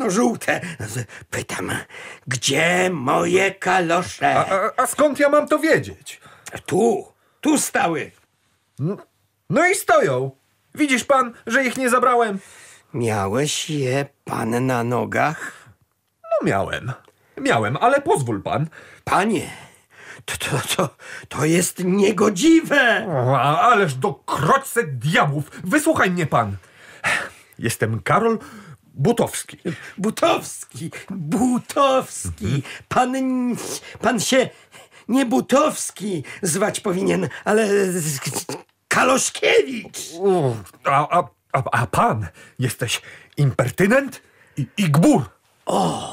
czarno-żółte. Pytam, gdzie moje kalosze? A skąd ja mam to wiedzieć? Tu stały. No i stoją. Widzisz pan, że ich nie zabrałem? Miałeś je pan na nogach? No miałem, ale pozwól pan. Panie, to jest niegodziwe. Ależ do kroćce diabłów. Wysłuchaj mnie pan. Jestem Karol Butowski. Butowski. Pan się nie Butowski zwać powinien, ale Kaloszkiewicz. A pan jesteś impertynent i gbur.